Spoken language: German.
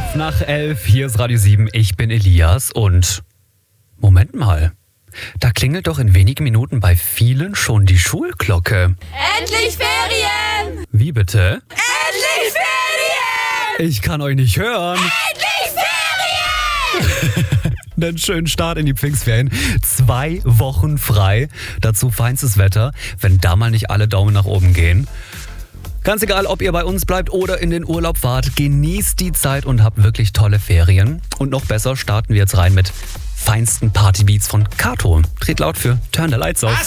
5:11, hier ist Radio 7, ich bin Elias und Moment mal, da klingelt doch in wenigen Minuten bei vielen schon die Schulglocke. Endlich Ferien! Wie bitte? Endlich Ferien! Ich kann euch nicht hören. Endlich Ferien! Einen schönen Start in die Pfingstferien. 2 Wochen frei, dazu feinstes Wetter, wenn da mal nicht alle Daumen nach oben gehen. Ganz egal, ob ihr bei uns bleibt oder in den Urlaub fahrt, genießt die Zeit und habt wirklich tolle Ferien. Und noch besser starten wir jetzt rein mit feinsten Partybeats von Kato. Dreht laut für Turn the Lights Off.